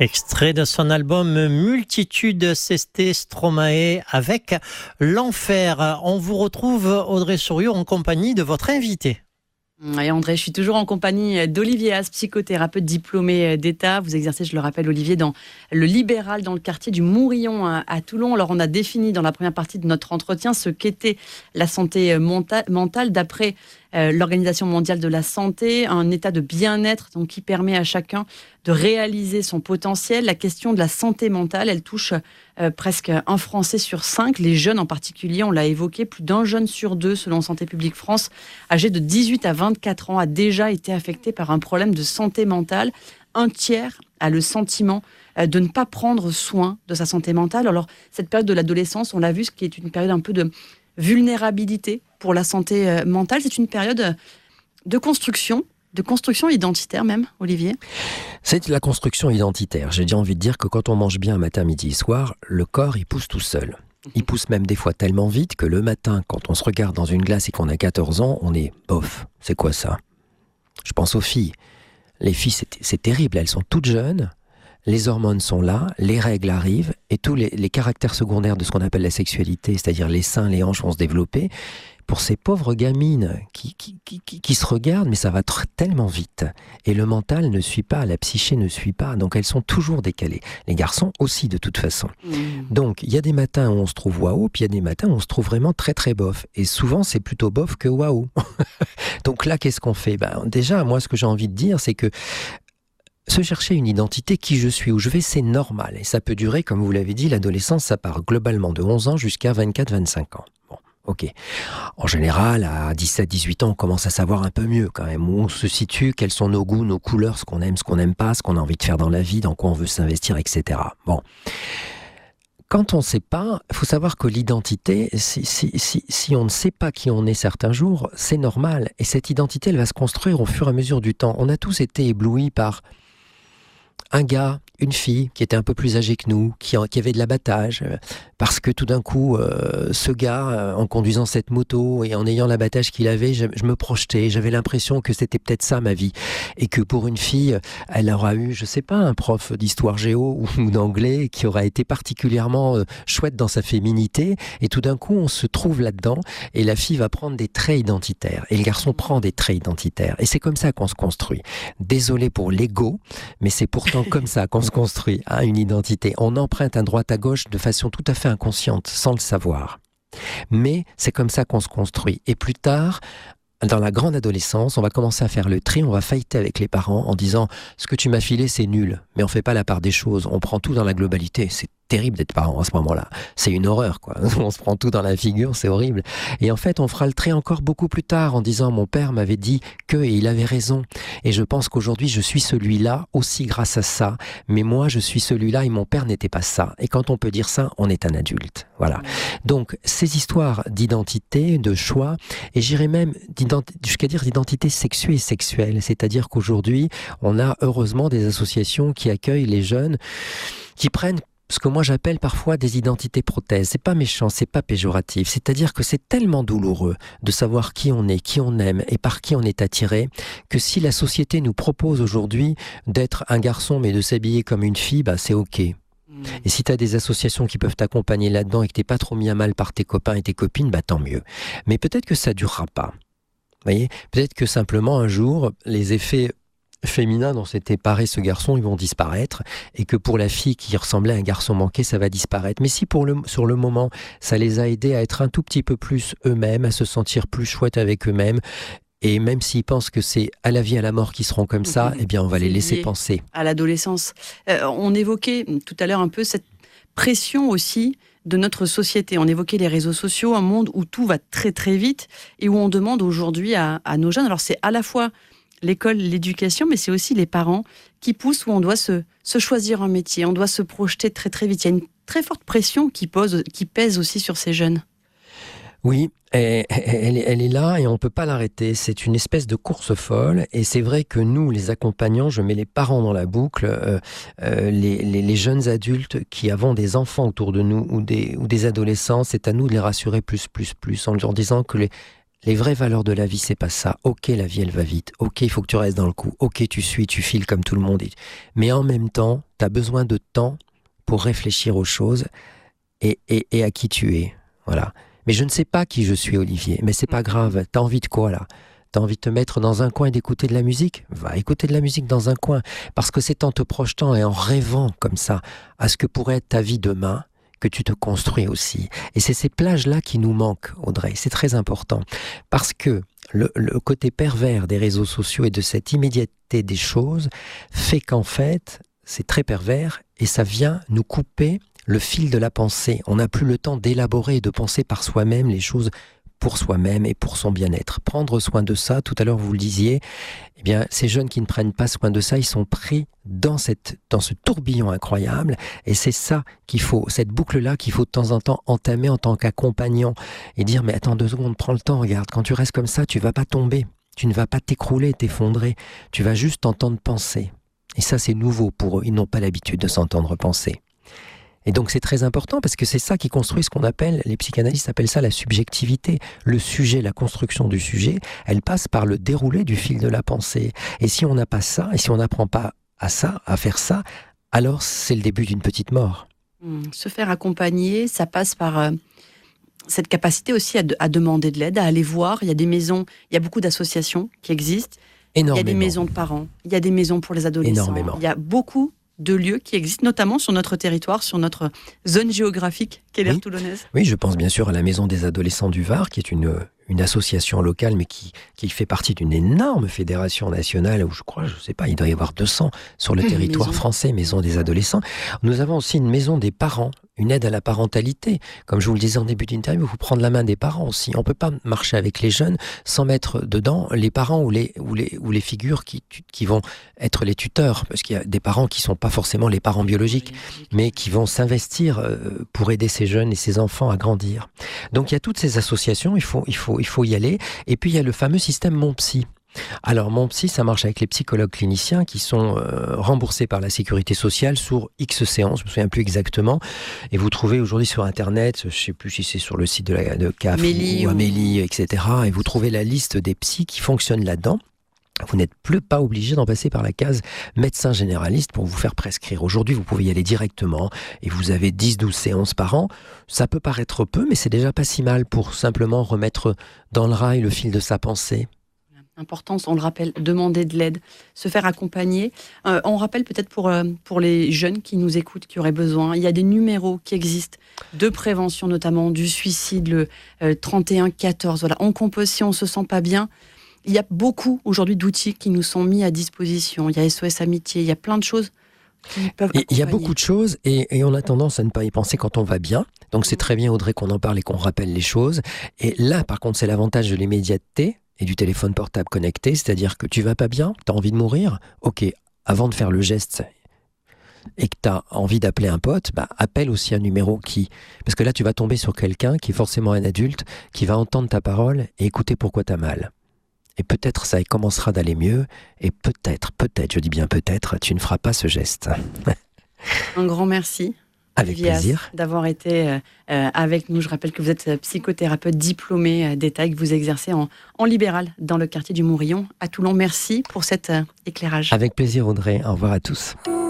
Extrait de son album Multitude Seste Stromae avec L'Enfer. On vous retrouve, Audrey Souriau, en compagnie de votre invité. Et André, je suis toujours en compagnie d'Olivier Haas, psychothérapeute diplômé d'État. Vous exercez, je le rappelle, Olivier, dans le Libéral, dans le quartier du Mourillon à Toulon. Alors, on a défini dans la première partie de notre entretien ce qu'était la santé mentale d'après l'Organisation mondiale de la santé, un état de bien-être donc, qui permet à chacun de réaliser son potentiel. La question de la santé mentale, elle touche presque un Français sur 5. Les jeunes en particulier, on l'a évoqué, plus d'un jeune sur 2, selon Santé publique France, âgé de 18 à 24 ans, a déjà été affecté par un problème de santé mentale. Un tiers a le sentiment de ne pas prendre soin de sa santé mentale. Alors, cette période de l'adolescence, on l'a vu, ce qui est une période un peu de vulnérabilité pour la santé mentale. C'est une période de construction identitaire même, Olivier. C'est la construction identitaire. J'ai déjà envie de dire que quand on mange bien matin, midi et soir, le corps, il pousse tout seul. Il pousse même des fois tellement vite que le matin, quand on se regarde dans une glace et qu'on a 14 ans, on est bof. C'est quoi ça ? Je pense aux filles. Les filles, c'est terrible. Elles sont toutes jeunes. Les hormones sont là, les règles arrivent, et tous les caractères secondaires de ce qu'on appelle la sexualité, c'est-à-dire les seins, les hanches vont se développer. Pour ces pauvres gamines qui se regardent, mais ça va tellement vite. Et le mental ne suit pas, la psyché ne suit pas, donc elles sont toujours décalées. Les garçons aussi, de toute façon. Donc, il y a des matins où on se trouve waouh, puis il y a des matins où on se trouve vraiment très très bof. Et souvent, c'est plutôt bof que waouh. Donc là, qu'est-ce qu'on fait ? Déjà, moi, ce que j'ai envie de dire, c'est que se chercher une identité, qui je suis, où je vais, c'est normal. Et ça peut durer, comme vous l'avez dit, l'adolescence, ça part globalement de 11 ans jusqu'à 24-25 ans. Bon, ok. En général, à 17-18 ans, on commence à savoir un peu mieux quand même où on se situe, quels sont nos goûts, nos couleurs, ce qu'on aime, ce qu'on n'aime pas, ce qu'on a envie de faire dans la vie, dans quoi on veut s'investir, etc. Bon. Quand on ne sait pas, il faut savoir que l'identité, si on ne sait pas qui on est certains jours, c'est normal. Et cette identité, elle va se construire au fur et à mesure du temps. On a tous été éblouis par un gars, une fille qui était un peu plus âgée que nous, qui avait de l'abattage, parce que tout d'un coup, ce gars, en conduisant cette moto et en ayant l'abattage qu'il avait, je me projetais, j'avais l'impression que c'était peut-être ça ma vie, et que pour une fille, elle aura eu, je sais pas, un prof d'histoire géo ou d'anglais qui aura été particulièrement chouette dans sa féminité, et tout d'un coup, on se trouve là-dedans, et la fille va prendre des traits identitaires, et le garçon prend des traits identitaires, et c'est comme ça qu'on se construit. Désolé pour l'ego, mais c'est pourtant comme ça qu'on se construit une identité. On emprunte à droite à gauche de façon tout à fait inconsciente, sans le savoir. Mais c'est comme ça qu'on se construit. Et plus tard, dans la grande adolescence, on va commencer à faire le tri, on va fighter avec les parents en disant « ce que tu m'as filé, c'est nul ». Mais on ne fait pas la part des choses, on prend tout dans la globalité. C'est terrible d'être parent à ce moment-là. C'est une horreur, quoi. On se prend tout dans la figure, c'est horrible. Et en fait, on fera le trait encore beaucoup plus tard en disant « mon père m'avait dit que, et il avait raison. Et je pense qu'aujourd'hui, je suis celui-là aussi grâce à ça. Mais moi, je suis celui-là et mon père n'était pas ça. » Et quand on peut dire ça, on est un adulte. Voilà. Donc, ces histoires d'identité, de choix, et j'irais même jusqu'à dire d'identité sexuée et sexuelle. C'est-à-dire qu'aujourd'hui, on a heureusement des associations qui accueillent les jeunes, qui prennent ce que moi j'appelle parfois des identités prothèses. C'est pas méchant, c'est pas péjoratif. C'est-à-dire que c'est tellement douloureux de savoir qui on est, qui on aime et par qui on est attiré, que si la société nous propose aujourd'hui d'être un garçon mais de s'habiller comme une fille, c'est ok. Et si tu as des associations qui peuvent t'accompagner là-dedans et que t'es pas trop mis à mal par tes copains et tes copines, tant mieux. Mais peut-être que ça durera pas. Vous voyez ? Peut-être que simplement un jour, les effets féminins dont s'était paré ce garçon, ils vont disparaître, et que pour la fille qui ressemblait à un garçon manqué, ça va disparaître. Mais si sur le moment, ça les a aidés à être un tout petit peu plus eux-mêmes, à se sentir plus chouettes avec eux-mêmes, et même s'ils pensent que c'est à la vie, à la mort qu'ils seront comme ça, eh bien on va les laisser penser. À l'adolescence. On évoquait tout à l'heure un peu cette pression aussi de notre société. On évoquait les réseaux sociaux, un monde où tout va très très vite, et où on demande aujourd'hui à nos jeunes, alors c'est à la fois l'école, l'éducation, mais c'est aussi les parents qui poussent, où on doit se choisir un métier, on doit se projeter très très vite. Il y a une très forte pression qui pèse aussi sur ces jeunes. Oui, elle est là et on ne peut pas l'arrêter. C'est une espèce de course folle, et c'est vrai que nous, les accompagnants, je mets les parents dans la boucle, les jeunes adultes qui avons des enfants autour de nous ou des adolescents, c'est à nous de les rassurer plus, en leur disant que Les vraies valeurs de la vie, c'est pas ça. Ok, la vie, elle va vite. Ok, il faut que tu restes dans le coup. Ok, tu files comme tout le monde. Mais en même temps, tu as besoin de temps pour réfléchir aux choses et à qui tu es. Voilà. Mais je ne sais pas qui je suis, Olivier. Mais c'est pas grave. T'as envie de quoi, là ? T'as envie de te mettre dans un coin et d'écouter de la musique ? Va écouter de la musique dans un coin. Parce que c'est en te projetant et en rêvant comme ça à ce que pourrait être ta vie demain que tu te construis aussi. Et c'est ces plages-là qui nous manquent, Audrey. C'est très important. Parce que le côté pervers des réseaux sociaux et de cette immédiateté des choses fait qu'en fait, c'est très pervers et ça vient nous couper le fil de la pensée. On n'a plus le temps d'élaborer et de penser par soi-même les choses pour soi-même et pour son bien-être. Prendre soin de ça, tout à l'heure vous le disiez, eh bien, ces jeunes qui ne prennent pas soin de ça, ils sont pris dans ce tourbillon incroyable, et c'est ça qu'il faut, cette boucle-là qu'il faut de temps en temps entamer en tant qu'accompagnant, et dire, mais attends 2 secondes, prends le temps, regarde, quand tu restes comme ça, tu vas pas tomber, tu ne vas pas t'écrouler, t'effondrer, tu vas juste t'entendre penser. Et ça, c'est nouveau pour eux, ils n'ont pas l'habitude de s'entendre penser. Et donc c'est très important parce que c'est ça qui construit ce qu'on appelle, les psychanalystes appellent ça la subjectivité. Le sujet, la construction du sujet, elle passe par le déroulé du fil de la pensée. Et si on n'a pas ça, et si on n'apprend pas à ça, à faire ça, alors c'est le début d'une petite mort. Se faire accompagner, ça passe par cette capacité aussi à demander de l'aide, à aller voir. Il y a des maisons, il y a beaucoup d'associations qui existent. Énormément. Il y a des maisons de parents, il y a des maisons pour les adolescents. Énormément. Il y a beaucoup de lieux qui existent, notamment sur notre territoire, sur notre zone géographique qu'est l'aire toulonnaise. Oui, je pense bien sûr à la Maison des adolescents du Var, qui est une association locale, mais qui fait partie d'une énorme fédération nationale, où je sais pas, il doit y avoir 200 sur le territoire français, Maison des adolescents. Nous avons aussi une maison des parents, une aide à la parentalité. Comme je vous le disais en début d'interview, il faut prendre la main des parents aussi. On ne peut pas marcher avec les jeunes sans mettre dedans les parents ou les figures qui vont être les tuteurs, parce qu'il y a des parents qui ne sont pas forcément les parents biologiques, mais qui vont s'investir pour aider ces jeunes et ces enfants à grandir. Donc il y a toutes ces associations, il faut y aller. Et puis il y a le fameux système Mon Psy. Alors Mon Psy, ça marche avec les psychologues cliniciens qui sont remboursés par la sécurité sociale sur X séances, je me souviens plus exactement. Et vous trouvez aujourd'hui sur Internet, je sais plus si c'est sur le site de CAF ou Amélie, etc. Et vous trouvez la liste des psys qui fonctionnent là-dedans. Vous n'êtes pas obligé d'en passer par la case médecin généraliste pour vous faire prescrire. Aujourd'hui, vous pouvez y aller directement et vous avez 10-12 séances par an. Ça peut paraître peu, mais c'est déjà pas si mal pour simplement remettre dans le rail le fil de sa pensée. Importance, on le rappelle, demander de l'aide, se faire accompagner. On rappelle peut-être pour les jeunes qui nous écoutent, qui auraient besoin, il y a des numéros qui existent de prévention, notamment du suicide, le 31 14. Voilà, on compose si on se sent pas bien. Il y a beaucoup aujourd'hui d'outils qui nous sont mis à disposition. Il y a SOS Amitié, il y a plein de choses qui peuvent accompagner. Il y a beaucoup de choses et on a tendance à ne pas y penser quand on va bien. Donc c'est très bien, Audrey, qu'on en parle et qu'on rappelle les choses. Et là, par contre, c'est l'avantage de l'immédiateté et du téléphone portable connecté, c'est-à-dire que tu vas pas bien, tu as envie de mourir, ok, avant de faire le geste et que tu as envie d'appeler un pote, appelle aussi un numéro parce que là tu vas tomber sur quelqu'un qui est forcément un adulte, qui va entendre ta parole et écouter pourquoi tu as mal. Et peut-être ça commencera d'aller mieux, et peut-être, je dis bien peut-être, tu ne feras pas ce geste. Un grand merci. Avec plaisir. D'avoir été avec nous. Je rappelle que vous êtes psychothérapeute diplômé d'État et que vous exercez en libéral dans le quartier du Mourillon à Toulon. Merci pour cet éclairage. Avec plaisir, Audrey. Au revoir à tous.